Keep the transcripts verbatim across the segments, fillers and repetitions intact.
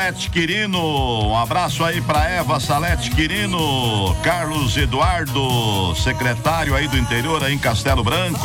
Salete Quirino, um abraço aí pra Eva Salete Quirino, Carlos Eduardo, secretário aí do interior aí em Castelo Branco.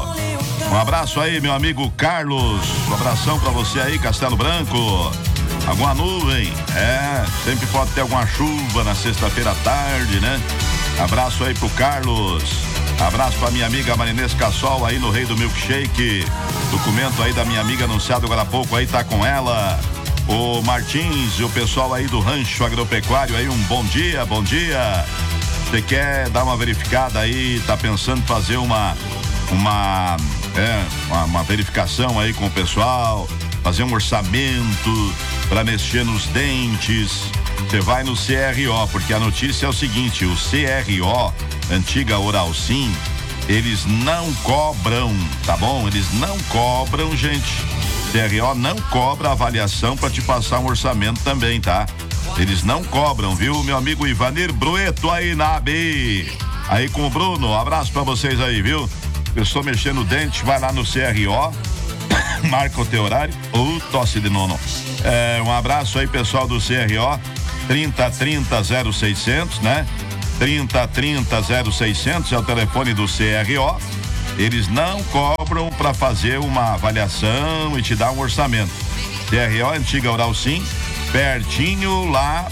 Um abraço aí, meu amigo Carlos, um abração pra você aí, Castelo Branco. Alguma nuvem? É, sempre pode ter alguma chuva na sexta-feira à tarde, né? Abraço aí pro Carlos. Abraço pra minha amiga Marinês Cassol aí no Rei do Milkshake. Documento aí da minha amiga anunciado agora há pouco aí, tá com ela. O Martins e o pessoal aí do Rancho Agropecuário aí, um bom dia, bom dia. Você quer dar uma verificada aí, tá pensando em fazer uma, uma, é, uma, uma verificação aí com o pessoal, fazer um orçamento para mexer nos dentes, você vai no C R O, porque a notícia é o seguinte, o C R O, antiga Oral Sim, eles não cobram, tá bom? Eles não cobram, gente. C R O não cobra avaliação para te passar um orçamento também, tá? Eles não cobram, viu? Meu amigo Ivanir Brueto aí na A B. Aí com o Bruno, abraço pra vocês aí, viu? Eu estou mexendo o dente, vai lá no C R O, marca o teu horário, ou uh, tosse de nono. É, um abraço aí, pessoal do C R O, trinta trinta zero seiscentos, né? trinta trinta zero seiscentos é o telefone do C R O. Eles não cobram para fazer uma avaliação e te dar um orçamento. C R O, antiga Oral Sim, pertinho lá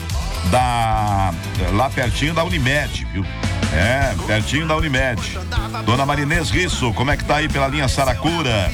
da, lá pertinho da Unimed, viu? É, pertinho da Unimed. Dona Marinês Risso, como é que tá aí pela linha Saracura?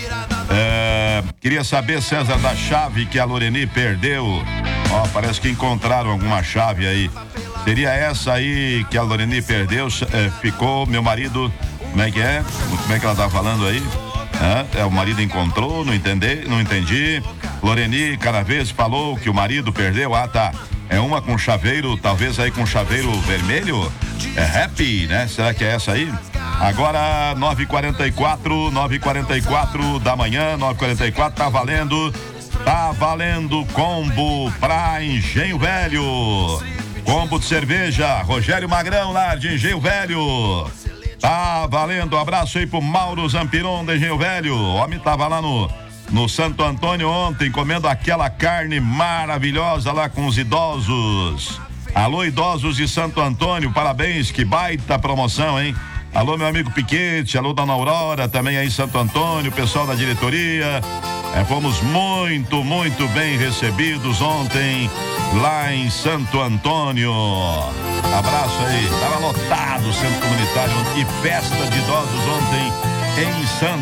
É, queria saber, César, da chave que a Loreni perdeu. Ó, parece que encontraram alguma chave aí. Seria essa aí que a Loreni perdeu? É, ficou meu marido. Como é que é? Como é que ela tá falando aí? É, é, o marido encontrou, não entendi, não entendi. Loreni Canaves falou que o marido perdeu. Ah, tá. É uma com chaveiro, talvez aí com chaveiro vermelho? É happy, né? Será que é essa aí? Agora, nove e quarenta e quatro, nove e quarenta e quatro da manhã, nove e quarenta e quatro, tá valendo. Tá valendo combo pra Engenho Velho. Combo de cerveja, Rogério Magrão lá de Engenho Velho. Tá valendo, abraço aí pro Mauro Zampiron de Engenho Velho. O homem tava lá no, no Santo Antônio ontem, comendo aquela carne maravilhosa lá com os idosos. Alô, idosos de Santo Antônio, parabéns, que baita promoção, hein? Alô, meu amigo Piquete, alô, dona Aurora, também aí em Santo Antônio, pessoal da diretoria. É, fomos muito, muito bem recebidos ontem lá em Santo Antônio. Abraço aí, tava lotado o centro comunitário e festa de idosos ontem em Santo